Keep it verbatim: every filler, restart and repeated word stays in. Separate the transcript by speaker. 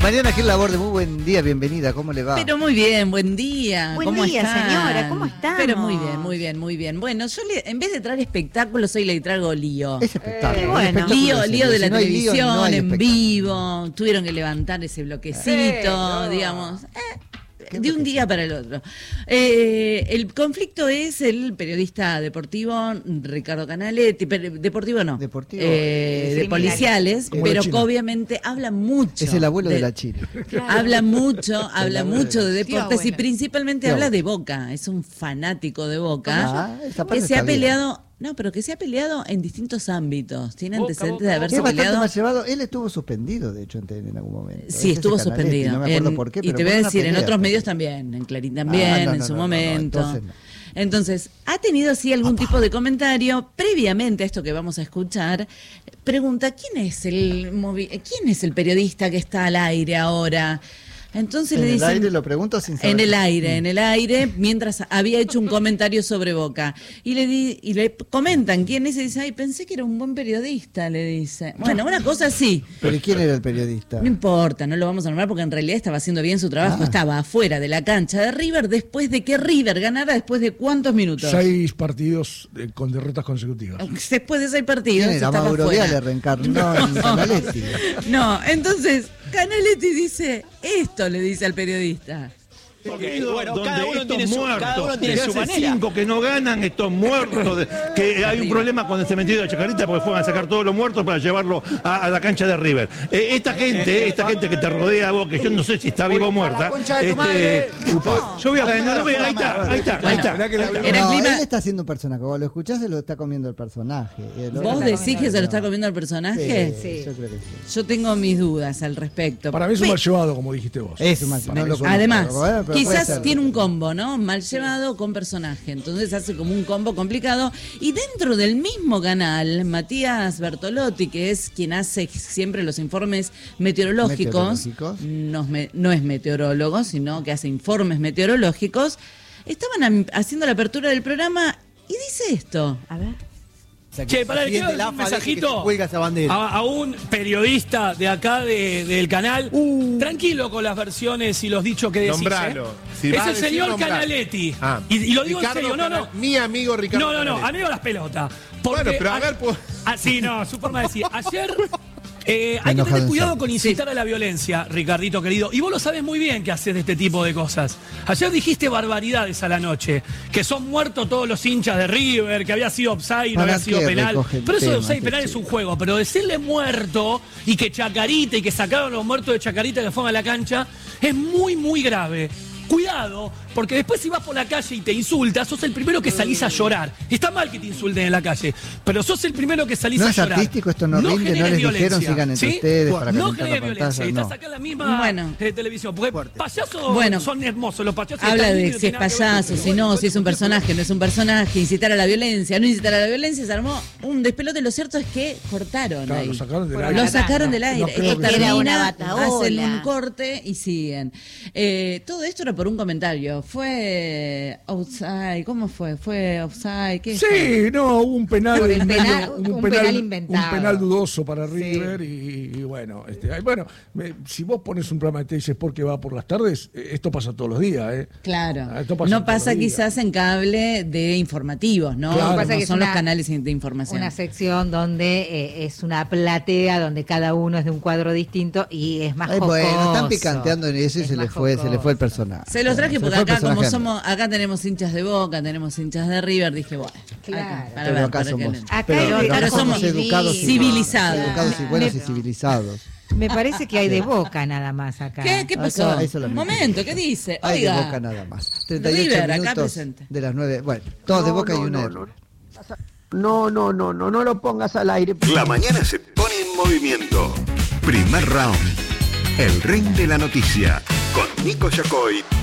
Speaker 1: Mariana Gil Laborde, muy buen día, bienvenida, ¿cómo le va?
Speaker 2: Pero muy bien, buen día.
Speaker 3: Buen
Speaker 2: ¿Cómo
Speaker 3: día,
Speaker 2: están?
Speaker 3: señora, ¿cómo están?
Speaker 2: Pero muy bien, muy bien, muy bien. Bueno, yo le, en vez de traer espectáculos, hoy le traigo lío.
Speaker 1: Es espectáculo.
Speaker 3: Eh, bueno.
Speaker 1: espectáculo
Speaker 2: Lío,
Speaker 1: es
Speaker 2: lío de
Speaker 1: si
Speaker 2: la
Speaker 1: no hay lío,
Speaker 2: televisión,
Speaker 1: no hay
Speaker 2: en
Speaker 1: espectáculo.
Speaker 2: vivo. Tuvieron que levantar ese bloquecito,
Speaker 3: Eh, no.
Speaker 2: digamos. Eh,
Speaker 1: ¿Qué
Speaker 2: de un
Speaker 1: bloquecito?
Speaker 2: día para el otro. Eh, el conflicto es el periodista deportivo Ricardo Canaletti, per- deportivo no,
Speaker 1: Deportivo,
Speaker 2: eh,
Speaker 3: es
Speaker 2: de
Speaker 3: criminal.
Speaker 2: policiales,
Speaker 1: Como
Speaker 2: pero
Speaker 1: la
Speaker 2: que
Speaker 1: China.
Speaker 2: obviamente habla mucho.
Speaker 1: Es el abuelo de, la China.
Speaker 2: Habla mucho, habla
Speaker 1: abuelo
Speaker 2: mucho de
Speaker 1: de-
Speaker 3: Tío
Speaker 2: deportes y
Speaker 3: abuelo.
Speaker 2: principalmente
Speaker 1: Tío
Speaker 2: habla
Speaker 1: abuelo.
Speaker 2: de Boca. Es un fanático de Boca
Speaker 1: Ah, esa parte
Speaker 2: que se ha
Speaker 1: está bien.
Speaker 2: peleado, no, pero que se ha peleado en distintos ámbitos. Tiene
Speaker 4: Boca,
Speaker 2: antecedentes
Speaker 4: Boca,
Speaker 2: de
Speaker 4: Boca.
Speaker 2: haberse
Speaker 1: Es bastante
Speaker 2: peleado.
Speaker 1: más llevado. Él estuvo suspendido, de hecho, en, en algún momento.
Speaker 2: Sí,
Speaker 1: Ese
Speaker 2: estuvo
Speaker 1: Canaletti,
Speaker 2: suspendido.
Speaker 1: No me acuerdo
Speaker 2: En-
Speaker 1: por qué,
Speaker 2: y
Speaker 1: pero
Speaker 2: te voy
Speaker 1: por
Speaker 2: a
Speaker 1: una
Speaker 2: decir, en
Speaker 1: pelea.
Speaker 2: otros medios también, en Clarín también,
Speaker 1: Ah, no,
Speaker 2: en
Speaker 1: no,
Speaker 2: su
Speaker 1: no, no, no,
Speaker 2: momento.
Speaker 1: entonces no.
Speaker 2: Entonces, ha tenido así algún tipo de comentario previamente a esto que vamos a escuchar. Pregunta, ¿quién es el movi- quién es el periodista que está al aire ahora? Entonces
Speaker 1: En
Speaker 2: le
Speaker 1: el
Speaker 2: dicen,
Speaker 1: aire lo pregunto sin saber.
Speaker 2: en el aire, en el aire, mientras había hecho un comentario sobre Boca. Y le di, y le comentan quién es y dice, ay, pensé que era un buen periodista, le dice. Bueno, una cosa así.
Speaker 1: ¿Pero y quién era el periodista?
Speaker 2: No importa, no lo vamos a nombrar porque en realidad estaba haciendo bien su trabajo.
Speaker 1: Ah.
Speaker 2: Estaba afuera de la cancha de River después de que River ganara después de cuántos minutos.
Speaker 4: Seis partidos eh, con derrotas consecutivas.
Speaker 2: Después de seis partidos.
Speaker 1: ¿Quién era?
Speaker 2: estaba
Speaker 1: Mauro
Speaker 2: afuera.
Speaker 1: Viale reencarnó en Canaletti.
Speaker 2: No, entonces Canaletti dice esto, le dice al periodista.
Speaker 5: Porque, bueno,
Speaker 6: donde
Speaker 5: cada uno
Speaker 6: estos
Speaker 5: tiene su,
Speaker 6: muertos,
Speaker 5: cada uno tiene
Speaker 6: que
Speaker 5: su
Speaker 6: hace
Speaker 5: manera.
Speaker 6: cinco que no ganan, estos muertos, de- que hay un problema con el cementerio de Chacarita porque fueron a sacar todos los muertos para llevarlo a, a la cancha de River. Eh, esta gente, esta gente que te rodea vos, que yo no sé si está viva o muerta. Este, upa. Yo voy a no, no, ahí está, ahí está, ahí está.
Speaker 2: Era el
Speaker 1: No,
Speaker 2: clima-
Speaker 1: él está haciendo un personaje. Cuando lo escuchás, se lo está comiendo el personaje. Y el otro
Speaker 2: ¿Vos
Speaker 1: está
Speaker 2: decís
Speaker 1: comiendo-
Speaker 2: que se lo está
Speaker 1: no.
Speaker 2: comiendo el personaje?
Speaker 1: Sí,
Speaker 3: Sí.
Speaker 1: yo creo que sí.
Speaker 2: Yo tengo mis dudas al respecto.
Speaker 4: Para mí es un
Speaker 2: Pe-
Speaker 4: mal llevado, como dijiste vos.
Speaker 1: Es más, no lo conozco,
Speaker 2: Además,
Speaker 1: pero bueno, pero puede
Speaker 2: quizás
Speaker 1: ser.
Speaker 2: tiene un combo, ¿no? Mal llevado con personaje. Entonces hace como un combo complicado. Y dentro del mismo canal, Matías Bertolotti, que es quien hace siempre los informes meteorológicos,
Speaker 1: Meteorológicos.
Speaker 2: No, es me- no es meteorólogo, sino que hace informes meteorológicos, estaban am- haciendo la apertura del programa y dice esto.
Speaker 3: A ver.
Speaker 5: Che, pará, quiero
Speaker 1: Presidente
Speaker 5: dar un
Speaker 1: Lafa, deje que se
Speaker 5: mensajito
Speaker 1: cuelga esa bandera.
Speaker 5: a, a un periodista de acá de- del canal. Tranquilo con las versiones y los dichos que decís.
Speaker 7: Nombralo.
Speaker 5: ¿eh?
Speaker 7: Si
Speaker 5: es
Speaker 7: vas a
Speaker 5: el
Speaker 7: decir,
Speaker 5: señor
Speaker 7: nombralo.
Speaker 5: Canaletti.
Speaker 7: Ah.
Speaker 5: Y, y lo digo
Speaker 7: Ricardo
Speaker 5: en serio, no, no.
Speaker 7: Canal- Mi amigo Ricardo
Speaker 5: No, no, no,
Speaker 7: Canaletti.
Speaker 5: amigo las pelotas. Porque
Speaker 7: Bueno, pero a ver, pues-
Speaker 5: Ah, sí, no, su forma de decir. Ayer eh, hay que
Speaker 1: Enojado
Speaker 5: tener
Speaker 1: en
Speaker 5: cuidado
Speaker 1: serio.
Speaker 5: con incitar a la violencia, Ricardito querido. Y vos lo sabés muy bien que haces de este tipo de cosas. Ayer dijiste barbaridades a la noche. Que son muertos todos los hinchas de River, que había sido offside y no
Speaker 1: ¿Para
Speaker 5: había sido
Speaker 1: qué
Speaker 5: penal.
Speaker 1: recoge el
Speaker 5: Pero eso de
Speaker 1: tema,
Speaker 5: offside y
Speaker 1: este
Speaker 5: penal es
Speaker 1: chico?
Speaker 5: un juego. Pero decirle muerto y que Chacarita y que sacaron los muertos de Chacarita que fueron a la cancha es muy, muy grave. Cuidado, porque después si vas por la calle y te insultas, sos el primero que salís a llorar. Está mal que te insulten en la calle, pero sos el primero que salís
Speaker 1: No
Speaker 5: a
Speaker 1: es
Speaker 5: llorar.
Speaker 1: artístico, esto no rinde, no
Speaker 5: generes
Speaker 1: les dijeron
Speaker 5: violencia,
Speaker 1: sigan entre
Speaker 5: ¿sí?
Speaker 1: ustedes para
Speaker 5: No
Speaker 1: calentar la
Speaker 5: generes violencia,
Speaker 1: pantalla,
Speaker 5: estás
Speaker 1: no.
Speaker 5: acá en la misma
Speaker 2: Bueno.
Speaker 5: eh, televisión. Porque payasos
Speaker 2: Bueno.
Speaker 5: son hermosos, los payasos
Speaker 2: Habla
Speaker 5: están
Speaker 2: de
Speaker 5: lindos,
Speaker 2: si es
Speaker 5: no tienen nada que ver
Speaker 2: payaso,
Speaker 5: con-
Speaker 2: si no, si es un personaje, no es un personaje, incitar a la violencia, no incitar a la violencia, se armó un despelote. Lo cierto es que cortaron
Speaker 4: Claro,
Speaker 2: ahí.
Speaker 4: lo sacaron del
Speaker 3: Por
Speaker 4: aire.
Speaker 2: Lo sacaron del
Speaker 4: No,
Speaker 2: aire.
Speaker 4: no,
Speaker 2: Esto
Speaker 4: creo que
Speaker 2: termina,
Speaker 3: era una bataola.
Speaker 2: hacen un corte y siguen. Eh, todo esto era por un comentario. Fue outside, ¿cómo fue? Fue offside, ¿qué fue?
Speaker 4: Sí, no, hubo un penal,
Speaker 3: Por el
Speaker 4: medio-
Speaker 3: penal, un penal inventado.
Speaker 4: un penal dudoso para River y, y bueno, este, ay, bueno, me- si vos pones un programa de tele y dices por qué va por las tardes, eh, esto pasa todos los días, ¿eh?
Speaker 2: Claro.
Speaker 4: Ah, esto pasa
Speaker 2: No
Speaker 4: todos
Speaker 2: pasa
Speaker 4: los días.
Speaker 2: quizás en cable de informativos, ¿no?
Speaker 4: Claro.
Speaker 2: Como
Speaker 4: Pasa
Speaker 3: que es
Speaker 2: son los
Speaker 3: una-
Speaker 2: canales de información.
Speaker 3: Una sección donde eh, es una platea donde cada uno es de un cuadro distinto y es más
Speaker 1: Ay,
Speaker 3: jocoso.
Speaker 1: bueno, están picanteando en eso y
Speaker 3: Es
Speaker 1: se le
Speaker 3: más
Speaker 1: fue, se le
Speaker 3: jocoso.
Speaker 1: fue el personaje.
Speaker 2: Se los traje
Speaker 1: Se le
Speaker 2: porque
Speaker 1: fue el
Speaker 2: acá como
Speaker 1: personaje.
Speaker 2: somos, acá tenemos hinchas de Boca, tenemos hinchas de River, dije, bueno,
Speaker 3: Claro.
Speaker 2: acá, para
Speaker 1: Pero
Speaker 2: ver,
Speaker 1: acá
Speaker 2: para
Speaker 1: somos,
Speaker 2: que-
Speaker 3: Acá
Speaker 1: pero,
Speaker 3: hay-
Speaker 1: pero
Speaker 3: acá
Speaker 1: somos
Speaker 2: somos
Speaker 1: educados y-
Speaker 2: civilizados.
Speaker 1: educados y buenos
Speaker 3: Me-
Speaker 1: y civilizados.
Speaker 3: Me parece que hay de Boca nada más acá.
Speaker 2: ¿Qué? ¿Qué pasó?
Speaker 1: Acá, eso es lo
Speaker 2: Un
Speaker 1: mismo.
Speaker 2: momento, ¿qué dice?
Speaker 1: Hay de
Speaker 2: Oiga,
Speaker 1: Boca nada más. treinta y ocho
Speaker 2: River, acá
Speaker 1: minutos
Speaker 2: presente.
Speaker 1: de las nueve. Bueno, todos de Boca y una de River.
Speaker 8: No, no, no, no, no lo pongas al aire.
Speaker 9: La mañana se pone en movimiento. Primer round. El ring de la noticia. Con Nico Yacoy